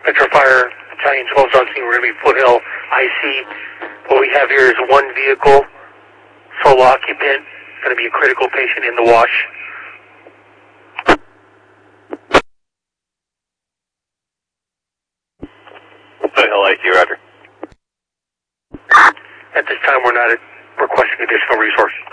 Electrifier, Italian 12 on scene. We're going to be Foothill IC. What we have here is one vehicle, sole occupant, going to be a critical patient in the wash. Foothill IC, roger. At this time, we're not requesting additional resources.